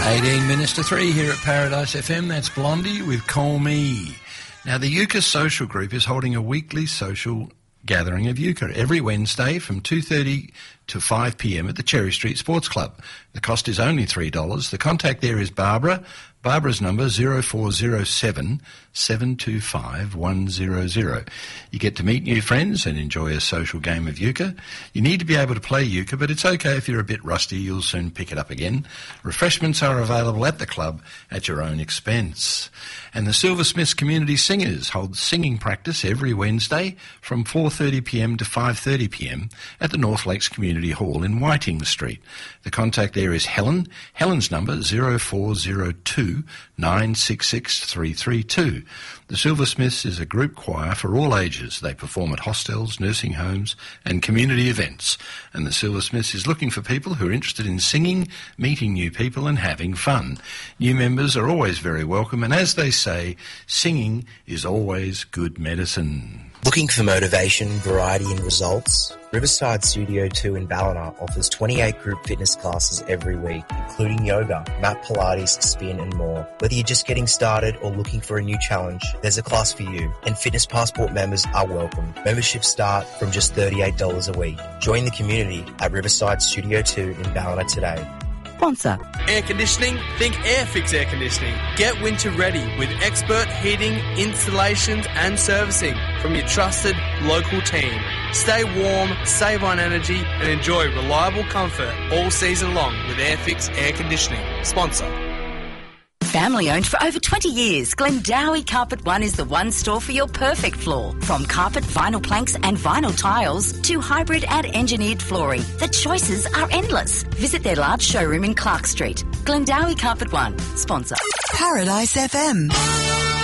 18 minutes to 3 here at Paradise FM. That's Blondie with Call Me. Now, the Euchre Social Group is holding a weekly social gathering of Euchre every Wednesday from 2:30 to 5 p.m. at the Cherry Street Sports Club. The cost is only $3. The contact there is Barbara. Barbara's number 0407 725 100. You get to meet new friends and enjoy a social game of euchre. You need to be able to play euchre, but it's okay if you're a bit rusty. You'll soon pick it up again. Refreshments are available at the club at your own expense. And the Silversmiths Community Singers hold singing practice every Wednesday from 4:30 p.m. to 5:30 p.m. at the North Lakes Community Hall in Whiting Street. The contact there is Helen. Helen's number 0402 966 332. The Silversmiths is a group choir for all ages. They perform at hostels, nursing homes and community events. And the Silversmiths is looking for people who are interested in singing, meeting new people and having fun. New members are always very welcome, and as they say, singing is always good medicine. Looking for motivation, variety and results? Riverside Studio 2 in Ballina offers 28 group fitness classes every week, including yoga, mat Pilates, spin and more. Whether you're just getting started or looking for a new challenge, there's a class for you, and Fitness Passport members are welcome. Memberships start from just $38 a week. Join the community at Riverside Studio 2 in Ballina today. Sponsor. Air conditioning? Think Airfix Air Conditioning. Get winter ready with expert heating, installations and servicing from your trusted local team. Stay warm, save on energy and enjoy reliable comfort all season long with Airfix Air Conditioning. Sponsor. Family owned for over 20 years, Glendowie Carpet One is the one store for your perfect floor. From carpet, vinyl planks and vinyl tiles to hybrid and engineered flooring, the choices are endless. Visit their large showroom in Clark Street. Glendowie Carpet One. Sponsor. Paradise FM.